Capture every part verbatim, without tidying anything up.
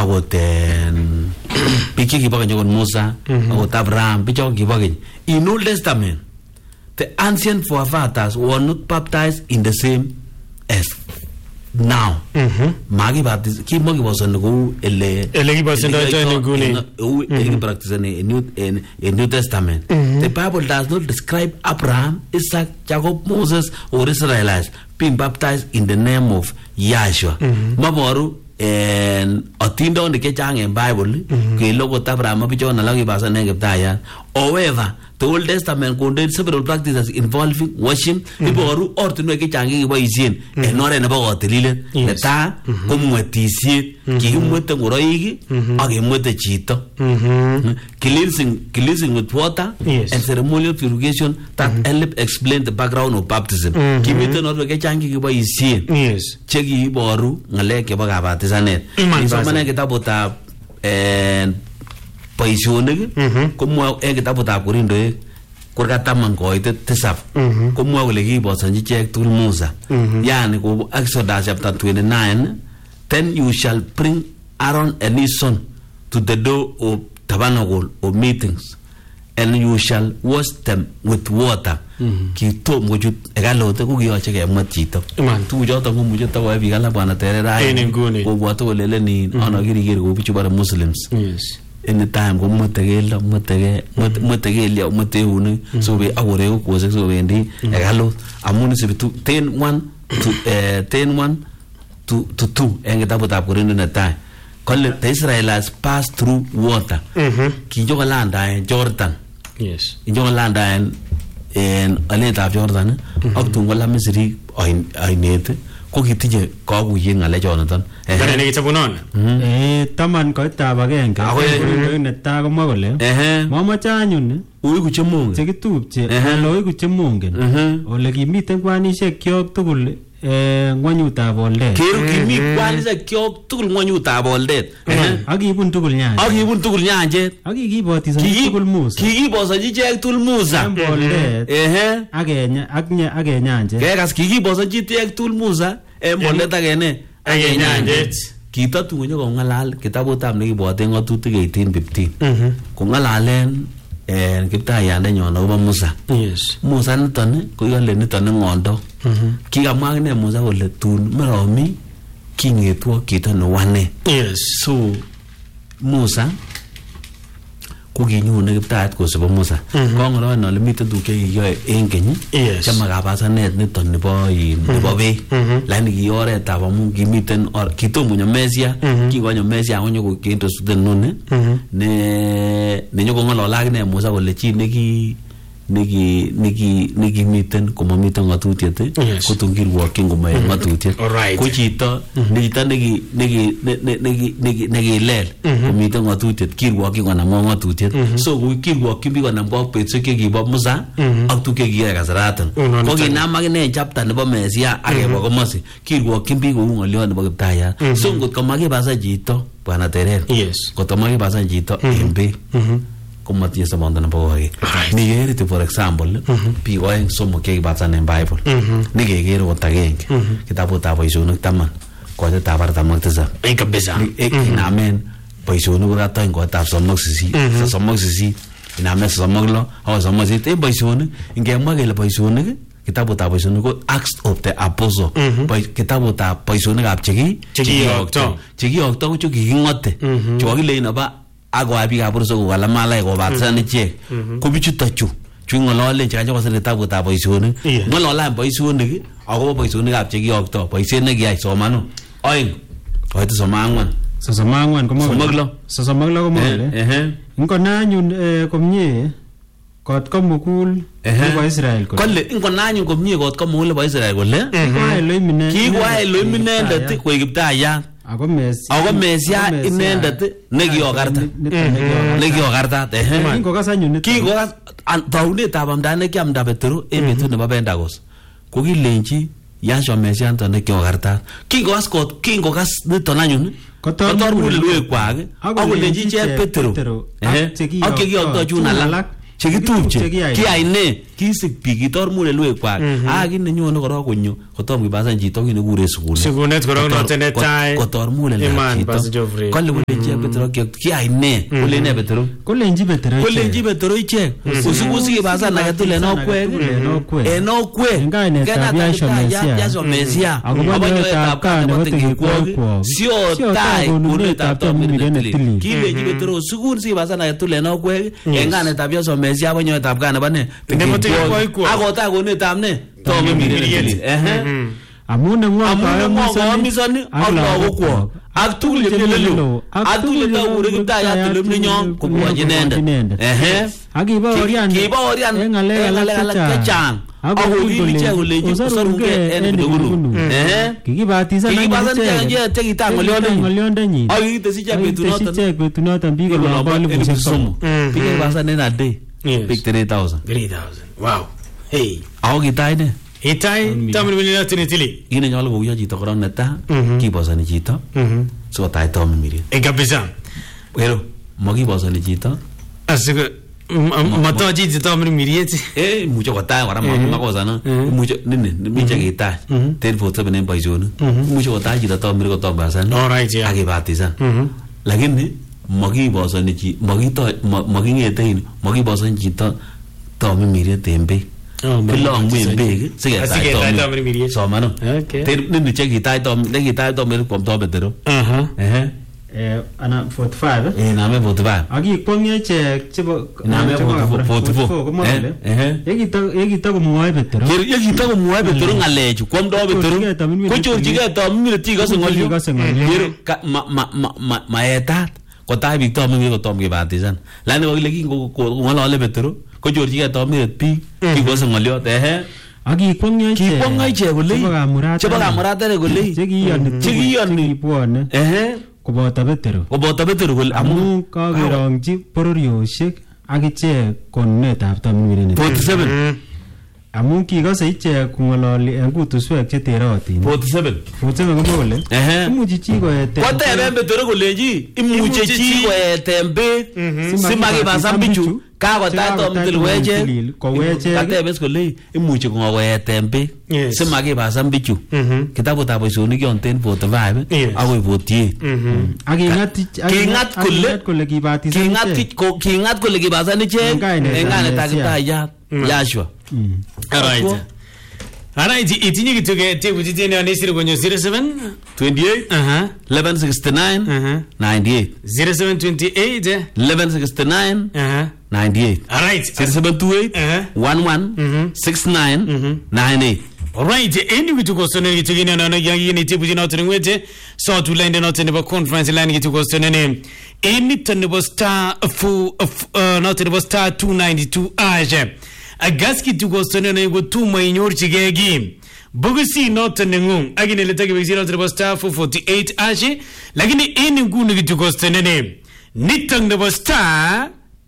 akot biik chekibo keny akot Musa akot Abraham biik chekibo keny in Old Testament the ancient forefathers were not baptized in the same as now. Magi baptize ki magi wasn't go ele ele ki wasn't go ele practice in New in New Testament. The Bible does not describe Abraham, Isaac, Jacob, Moses or Israelites being baptized in the name of Yahshua. Maboru en atindo ne kechang en Bible ke logo Abraham bichon na lagi basa ne geptaya. However, the Old Testament contains several practices involving worship. Iboru ortinwe kechang kiboisien en ore nebo kotilile neta komwetisiet kikimwete ngoroik ak kemwete chito. Cleansing cleansing with water and ceremonial purification that help explain the background of baptism. Kimiten ortinwe kechang kiboisien chekiboru ngalek chebo kabatisanet. Isomane kitabutab en Paisionik, kumwa en kitabutab Korindoek kurkataman koite tisap kumwa kole kibosanji ichek tugul Musa. Yani ko Exodus chapter twenty-nine, then you shall bring Aaron and his son to the door of tabernacle of meetings, and you shall wash them with water. Kitom kochut ekalote ko kiyoche kemwet chito. Tuguchoto komuche takoe biik alak bwana terera kobwote kole leni ono kirikeri kou bichu bara Muslims. Anytime ko mutagel mutagel mutagel ya mutehuni so be awore ko se so bendi ekalo amuni se bitu ten one to eh ten one to to two en kitabutab Korinto netai kole the Israelites passed through water ki jogalanda en Jordan. Yes jogalanda en en aletab Jordan ak tungola Misri ainet ko kitinye kaguyen ngale Jonathan eh ne kitabunon eh taman koitab agenge ko netai komwa kole mamache anyun uigu chemungen chekitupche aloigu chemungen ole kimiten kwanisiek kyok tugul eh ngwanyutab Oldet keru kimi kwanisiek kyok tugul ngwanyutab Oldet ak kibun tugul nyanjet ak kibun tugul nyanjet ak kikibotisan tugul Musa kikibosanji ichek tugul Musa Oldet eh agenya ak ak nyanjet kekas kikibosanji ichek tugul Musa en Oldet agene ak nyanjet kitatu konyo kongalal kitabutab nekibwoten ngatutik eighteen fifteen kongalalen en kiptayande nyon akobo Musa. Yes. Musa niton ko yole niton ngondo. Kikamwa akine Musa kole tun meromi kingetwo kito ne wane. Yes. So Musa ko kinyone kiptayat kosibo Musa. Kongoro no limited tuguk chekiyoe en keny. Chama kabasanet niton nebo nebo beek. Lakini ki oretab amu kimiten kitom konyo Mesia, kingonyo Mesia konyo ko kento suden nune ne nenyo kongolol akine Musa kole chi neki neki neki neki miten como miten ngatutiet ko tungir working como ngatutiet ko chito nito neki neki neki neki neki lel ko miten ngatutiet kirwoking konam ngatutiet so ko kirwoking bi konam ko petso ke kibo Musa ak tuke kiya kasaratan ko kinam akine chapter nebo Mesia akebo komosi kirwoking bi kou ngolyo nebo Kiptayat so ngot komaki basa chito bwana Terere ngot komaki basa chito embe como tiene esa banda po hoy ni gerite for example pi oen somo ke batsan en Bible ni ge gero otagenge kitabu ta boisonik taman ko ta tabar tamak tsa en kabeza en amen boisonik ko ta en ko ta somok sisi sa somok sisi en amen somok lo o somok sisi te boisonik ngemwa ke le boisonik kitabu ta boisonik ko Acts of the Apostle kitabu ta boisonik ab cheki cheki okto cheki okto ko cheki ngote cho kile na ba ago abi kaburso ko wala mala ko batsan ichek ko bichuto chu chu ngolole che kanyo kosire tabu ta boisionik ngolola boisionik ago boisionik ab chekiyokto boisiet ne kiyai somano oeng koite somangwan somangwan ko mo somaglo somaglo ko mo eh ingonanyun komie kot ko mugul nebo Israel ko kole ingonanyun komie kot ko mugul nebo Israel kole kwa Elohim ki kwa Elohim inendet ko Kiptayat ako Mesia ako Mesia inendet nekiokarta nekiokarta eh kingokas anyun kingokas taunetab amdane kiamda Petro en betut nebo Pentecost ko kilenji Yahshua Mesia anto nekiokarta kingokas kot kingokas niton anyun kotor mulwe kwak akolenji che Petro eh ak chekiyokto chun alak chekitupche kiyai ne kisik biik kitor mulelwek kwak a kin nenyone korok konyo kotom kipasan chito kin nekure sukul sikunet korok noton netai kotor mulelwek chito kole kole che Petero kiyai ne kole ne Petero kolenji Petero kolenji Petero ichek usikusi kipasan age tule nokwek enokwek kainetab Yahshua Mesia akobo nyoetab kaa nebo tekikwok sio tai konetab tomirire netilil kilenji Petero usikun si kipasan age tule nokwek en kainetab Yahshua Mesia abo nyoetab kaa nebo ne tekikwok akotai konetab ne tomirire netilil ehe amun neng'o kamisoni ak lagokwok ak tugul chemilelo ak tugul chekabure kiptayat tulimninyo kobwochi inendet ehe akibaorian kibaorian en ng'alek alak chechang akokil ichek kolenji osarungei en kidugunu ehe kikibatisan ichek chekitaa ng'olyondenyin ak kikitesyi ichek betunoton biik olombo elipusiek somok biik kikipasan en a day biik three thousand wow hey ako kitai ne itai tomirmiriet netili kit nenyolu kouyo chito korong netai kibosoni chito sikotach tomirmiriet e kabisa pero makibosoni chito asiko matochi chito tomirmiriet eh imuche kotach kora makosana imuche nini miche kitach ten forty seven en boisionik imuche kotach chito tomirmiriet kotombasan akibatisan lakini makibosoni chi makingete in makibosoni chito tomirmiriet en beek kilong'u en beek siketach tomirmiriet somano nini chekitach tomirmiriet kwomtoi Petero ana forty-five eh name forty-five akikwong'e ichek chebo name forty-four komole yekitakomwoe Petero yekitakomwoe Petero ng'alechu kwomtoi Petero kochorchigei tomirmiriet chikose ng'olyo maetat kotach biik tomirmiriet kotom kibatisan lakini kokile kingong'olole Petero kochorchigei tomirmiriet biik kikose ng'olyot ehe akikwong'e ichek kole chebo kamuratere kole chekiyoni bwone ehe koboto Petero koboto Petero kole amu kakerongchi bororiosiek ak ichek konunetab tomirmiriet forty-seven amu kikose ichek kong'ololi en kutuswek cheterotin forty-seven forty-seven komwa kole imuchi chi koeten koteben Petero kolenji imuche chi koeten beek simakipasan bichu kakotach tomirmiriet kowechek katebes kole imuchi koeten beek simakipasan bichu kitabutab boisionik yon ten forty-five akoi forty-eight kingat kole kingat kole kipasan ichek en kainetab kiptayat Yahshua alright alright itinye kitu tebuti tena ni siri kwenye zero seven twenty-eight uh-huh eleven sixty-nine uh-huh ninety-eight zero seven twenty-eight eleven sixty-nine uh-huh ninety-eight alright zero seven twenty-eight eleven sixty-nine ninety-eight alright eni kitu kosone kitu kine na yangi ni tebuti na tunwete so to line na tuneba conference line kitu kosone ne eni tuneba star fu na tuneba star two ninety-two aje agaski tukostone na gutuma inyorchige gi bugisi note nengung agine letake bigisi note bo star four forty-eight ashi lakini ini ngunu kitukostone ne nitang de star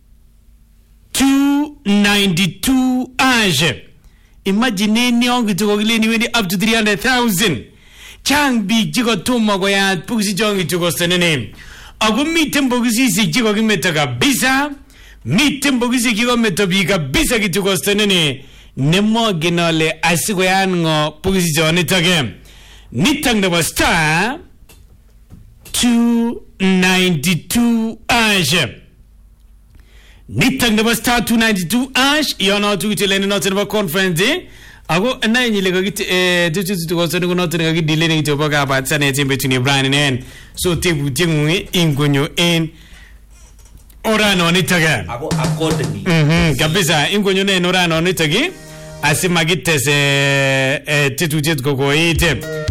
two ninety-two ashi imagine ni ongi tukogileni wendi up to three hundred thousand chang big jigo tuma go ya bugisi jongi tukostone ne agumite bugisi si jigo kimeta kabisa miten bogisi kiko metobi kabisa kitu kostenene nemo ginole asiko yango bogisi jone tage nitang nebo star two ninety-two ash nitang nebo star two ninety-two ash yana tukitelene note nebo conference ago nayi le gagit eh tutu tu kostene ko note gagit dilene kitu boga ba tsane tembe tuni brand nen so tebu tingu ingonyo en orano nitage ako accordingly mhm kabisa ingonyo ne orano nitage asimagitese eh tetu jet gogo ite